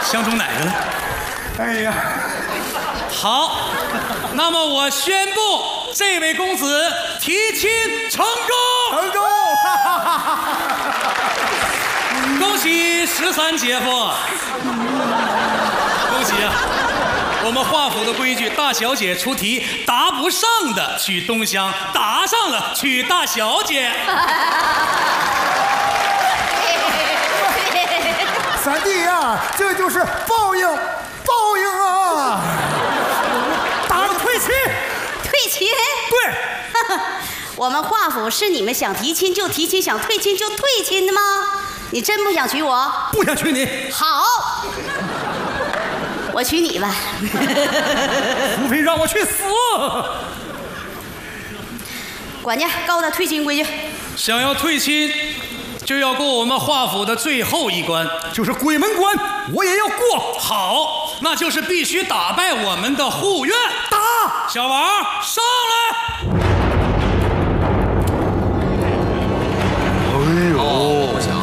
相中哪个了？ 哎呀， 好，那么我宣布，这位公子提亲成功！ 成功！ 恭喜13姐夫，恭喜啊！我们华府的规矩，大小姐出题答不上的娶东乡，答上了娶大小姐。 三弟呀，这就是报应，报应啊！答了退亲， 退亲？ 对。 我们华府是你们想提亲就提亲，想退亲就退亲的吗？你真不想娶我？ 不想娶你。 好，我娶你吧。 除非让我去死。 管家，告诉他退亲规矩。 想要退亲，就要过我们华府的最后一关， 就是鬼门关，我也要过。 好，那就是必须打败我们的护院。 打！ 小王上来。 哎呦， 不行。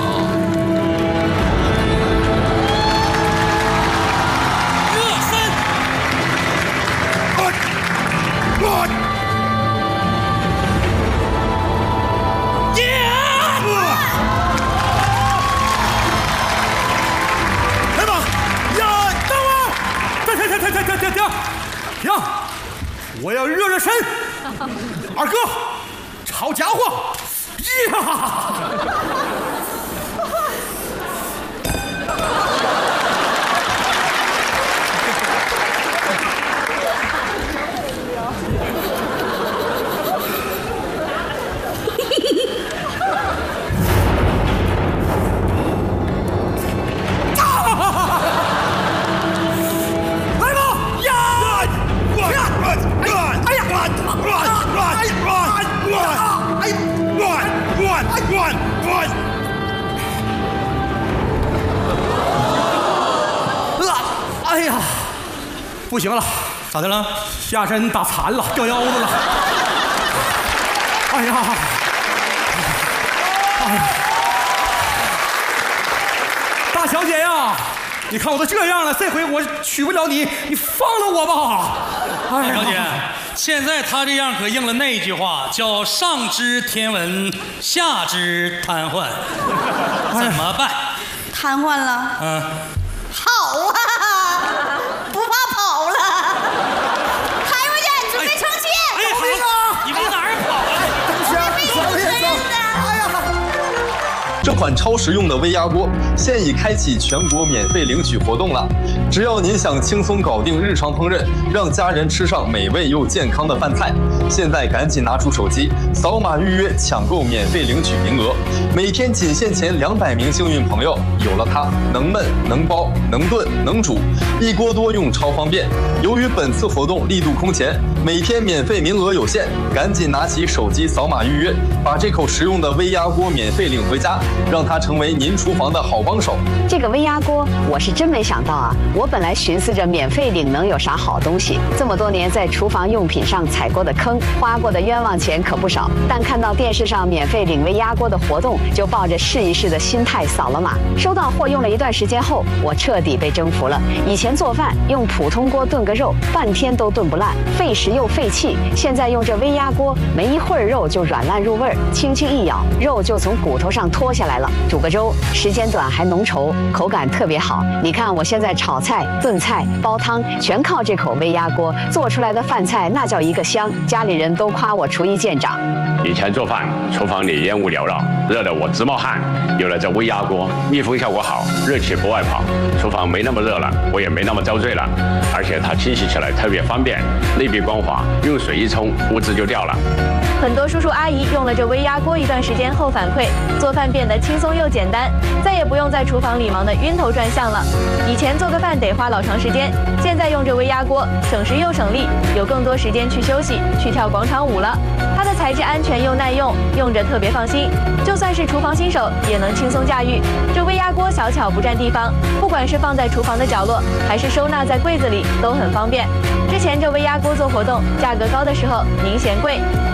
热身。 来吧！呀，等我！停！我要热热身。二哥，抄家伙！呀！哎呀，不行了， 咋的了？ 下身打残了，掉腰子了。哎呀，哎呀，大小姐呀，你看我都这样了，这回我娶不了你，你放了我吧。 大小姐，现在他这样可应了那句话，叫上知天文，下知瘫痪，怎么办？ 瘫痪了？ 嗯。 好啊，不怕跑了。抬回去，准备成亲。 哎呀，好，你往哪儿跑啊？ 哎呀！ 这款超实用的微压锅现已开启全国免费领取活动了。只要您想轻松搞定日常烹饪，让家人吃上美味又健康的饭菜，现在赶紧拿出手机，扫码预约抢购免费领取名额。每天仅限前200名幸运朋友，有了它，能焖能包能炖能煮，一锅多用超方便。由于本次活动力度空前，每天免费名额有限，赶紧拿起手机扫码预约，把这口实用的微压锅免费领回家，让它成为您厨房的好帮手。 这个微压锅我是真没想到啊！我本来寻思着免费领能有啥好东西，这么多年在厨房用品上踩过的坑，花过的冤枉钱可不少。但看到电视上免费领微压锅的活动，就抱着试一试的心态扫了码。收到货用了一段时间后，我彻底被征服了。以前做饭用普通锅炖个肉，半天都炖不烂，费时又费气。现在用这微压锅，没一会儿肉就软烂入味儿，轻轻一咬，肉就从骨头上脱下来了。煮个粥，时间短还浓稠，口感特别好。你看我现在炒菜、炖菜、煲汤，全靠这口微压锅做出来的饭菜，那叫一个香。家里人都夸我厨艺见长。 以前做饭，厨房里烟雾缭绕，热得我直冒汗。有了这微压锅，密封效果好，热气不外跑，厨房没那么热了，我也没那么遭罪了。而且它清洗起来特别方便，内壁光滑，用水一冲，污渍就掉了。 很多叔叔阿姨用了这微压锅一段时间后反馈，做饭变得轻松又简单，再也不用在厨房里忙得晕头转向了。以前做个饭得花老长时间，现在用这微压锅，省时又省力，有更多时间去休息，去跳广场舞了。它的材质安全又耐用，用着特别放心，就算是厨房新手也能轻松驾驭。这微压锅小巧不占地方，不管是放在厨房的角落，还是收纳在柜子里，都很方便。之前这微压锅做活动，价格高的时候您嫌贵。